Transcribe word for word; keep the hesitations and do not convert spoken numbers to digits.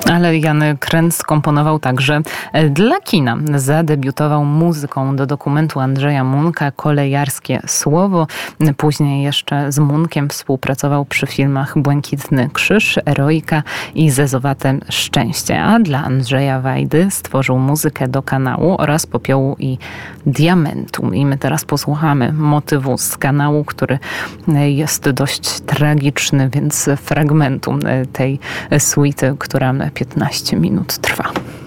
Ale Jan Kręc skomponował także dla kina. Zadebiutował muzyką do dokumentu Andrzeja Munka Kolejarskie Słowo. Później jeszcze z Munkiem współpracował przy filmach Błękitny Krzyż, Eroika i Zezowate Szczęście. A dla Andrzeja Wajdy stworzył muzykę do Kanału oraz Popiołu i Diamentu. I my teraz posłuchamy motywu z Kanału, który jest dość tragiczny, więc fragmentu tej suity, która piętnaście minut trwa.